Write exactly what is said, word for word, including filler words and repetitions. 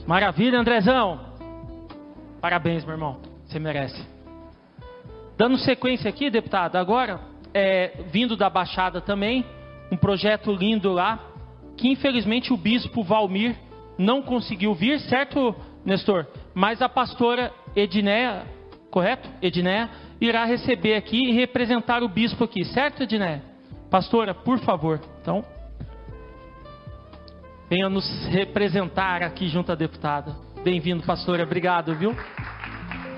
Maravilha, Andrezão. Parabéns, meu irmão. Você merece. Dando sequência aqui, deputado, agora, é, vindo da Baixada também, um projeto lindo lá, que infelizmente o bispo Valmir não conseguiu vir, certo, Nestor? Mas a pastora Edneia, correto? Edneia, irá receber aqui e representar o bispo aqui, certo, Edneia? Pastora, por favor, então, venha nos representar aqui junto à deputada. Bem-vindo, pastora, obrigado, viu?